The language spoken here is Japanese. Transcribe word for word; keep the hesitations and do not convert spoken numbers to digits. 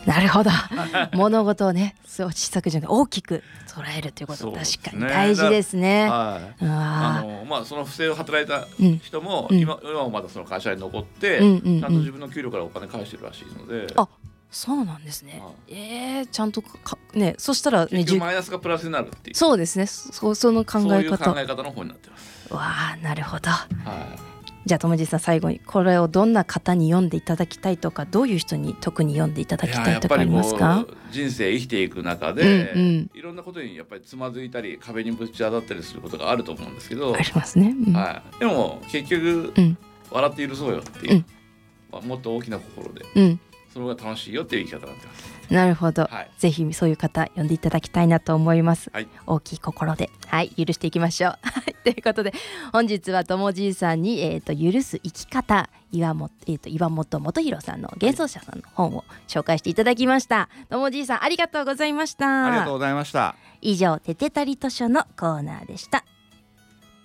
なるほど物事をねそう小さくじゃなく大きく捉えるということ、確かに大事ですね。 はい、あのまあその不正を働いた人も、うん、今, 今もまだその会社に残って、うんうんうん、ちゃんと自分の給料からお金返してるらしいので。 あ、そうなんですね。はい、えー、ちゃんとかね、そしたらね、 結局マイナスがプラスになるっていう。 そうですね。そ, その考え方。そういう考え方の方になってます。 わあ、なるほど。 はい。 じゃあ友次さん、最後にこれをどんな方に読んでいただきたいとか、どういう人に特に読んでいただきたいとかありますか？ 人生生きていく中で、 うんうん、 いろんなことにやっぱりつまずいたり壁にぶち当たったりすることがあると思うんですけど、 ありますね、うん、 はい、でも結局、うん、笑って許そうよっていう、うんまあ、もっと大きな心で、うん、その方が楽しいよっていう生き方になってます。 なるほど、 はい、 ぜひそういう方読んでいただきたいなと思います、 はい、 大きい心で、はい、許していきましょうということで本日はともじいさんに、えーと、許す生き方岩本、えーと、岩本元弘さんの幻想者さんの本を紹介していただきました。ともじいさんありがとうございました。 ありがとうございました。 以上ててたり図書のコーナーでした。